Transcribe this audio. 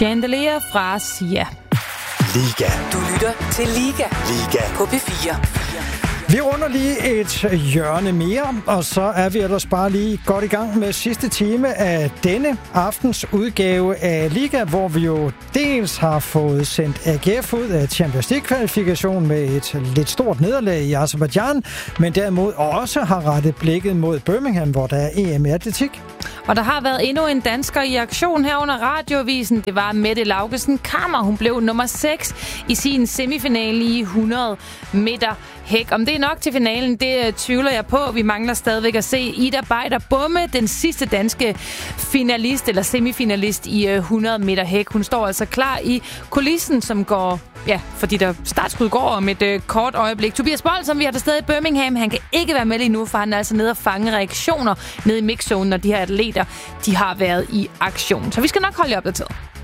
Chandelier fra Sia. Liga. Du lytter til Liga. Liga. På P4. Vi runder lige et hjørne mere, og så er vi ellers bare lige godt i gang med sidste time af denne aftens udgave af Liga, hvor vi jo dels har fået sendt AGF ud af Champions League-kvalifikation med et lidt stort nederlag i Aserbajdsjan, men derimod også har rettet blikket mod Birmingham, hvor der er EM i atletik. Og der har været endnu en dansker i aktion her under radioavisen. Det var Mette Laugesen Kammer. Hun blev nummer 6 i sin semifinale i 100 meter hæk. Om det er nok til finalen, det tvivler jeg på. Vi mangler stadigvæk at se Ida Beider Bumme, den sidste danske finalist eller semifinalist i 100 meter hæk. Hun står altså klar i kulissen, som går... Ja, fordi der startskud går om et kort øjeblik. Tobias Bold, som vi har til stede i Birmingham, han kan ikke være med lige nu, for han er altså nede og fange reaktioner nede i mixzonen, når de her atleter, de har været i aktion. Så vi skal nok holde jer opdateret.